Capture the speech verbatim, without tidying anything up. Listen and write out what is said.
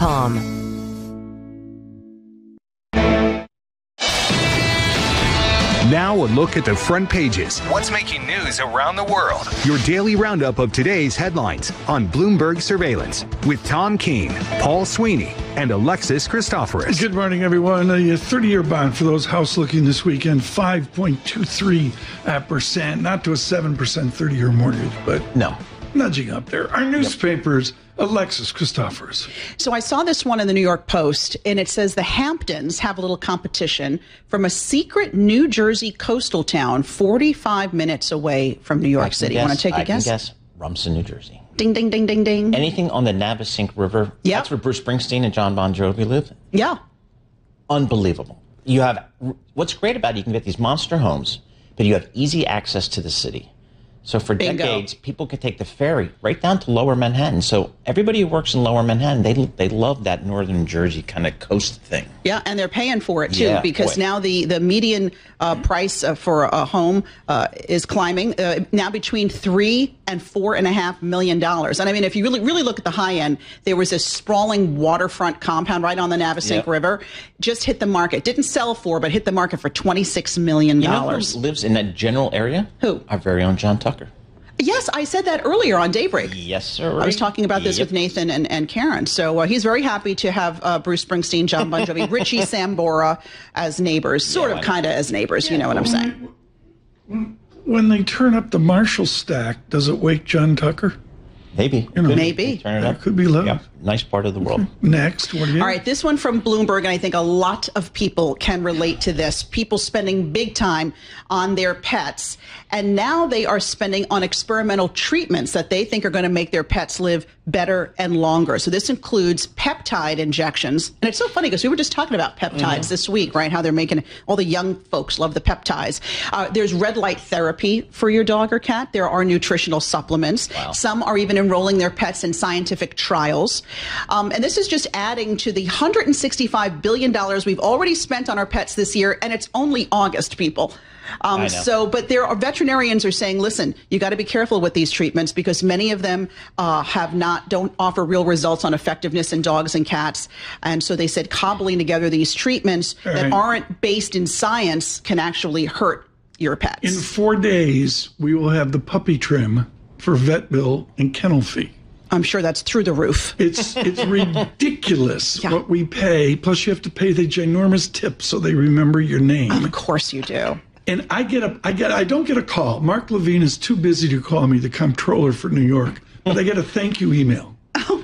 com. Now a look at the front pages. What's making news around the world? Your daily roundup of today's headlines on Bloomberg Surveillance with Tom Keene, Paul Sweeney, and Alexis Christoforous. Good morning, everyone. A thirty-year bond for those house looking this weekend, five point two three percent, not to a seven percent thirty-year mortgage, but no, nudging up there. Our newspapers, yep. Alexis Christoforous. So I saw this one in the New York Post, and it says the Hamptons have a little competition from a secret New Jersey coastal town forty-five minutes away from New York City. Guess, Want to take a I guess? Can guess Rumson, New Jersey. Ding, ding, ding, ding, ding. Anything on the Navesink River? Yeah. That's where Bruce Springsteen and John Bon Jovi live? Yeah. Unbelievable. You have, what's great about it, you can get these monster homes, but you have easy access to the city. So for Bingo. decades, people could take the ferry right down to Lower Manhattan. So everybody who works in Lower Manhattan, they they love that Northern Jersey kind of coast thing. Yeah, and they're paying for it, too, yeah, because boy. now the, the median uh, price uh, for a home uh, is climbing, uh, now between three and four and a half million dollars. And I mean, if you really really look at the high end, there was this sprawling waterfront compound right on the Navesink yep. River, just hit the market. Didn't sell for, but hit the market for twenty-six million dollars. You know who lives in that general area? Who? Our very own John Tucker. Yes, I said that earlier on Daybreak. Yes, sir. I was talking about this yep. with Nathan and, and Karen. So uh, he's very happy to have uh, Bruce Springsteen, John Bon Jovi, Richie Sambora as neighbors, sort yeah, of kind of as neighbors, yeah. You know what I'm saying? When they turn up the Marshall stack, does it wake John Tucker? Maybe. You know, Maybe. Turn it up. That could be love. Yep. Nice part of the world. Next, what do you All right, this one from Bloomberg, and I think a lot of people can relate to this. People spending big time on their pets, and now they are spending on experimental treatments that they think are going to make their pets live better and longer. So this includes peptide injections. And it's so funny because we were just talking about peptides mm-hmm. this week, right? How they're making all the young folks love the peptides. Uh, there's red light therapy for your dog or cat. There are nutritional supplements. Wow. Some are even enrolling their pets in scientific trials. Um, and this is just adding to the one hundred sixty-five billion dollars we've already spent on our pets this year. And it's only August, people. Um, so, but there are veterinarians are saying, listen, you got to be careful with these treatments because many of them uh, have not, don't offer real results on effectiveness in dogs and cats. And so they said cobbling together these treatments All that right. aren't based in science can actually hurt your pets. In four days, we will have the puppy trim for vet bill and kennel fee. I'm sure that's through the roof. It's it's ridiculous yeah. what we pay. Plus, you have to pay the ginormous tip so they remember your name. Of course you do. And I get a, I get, I don't get a call. Mark Levine is too busy to call me, the comptroller for New York, but I get a thank you email.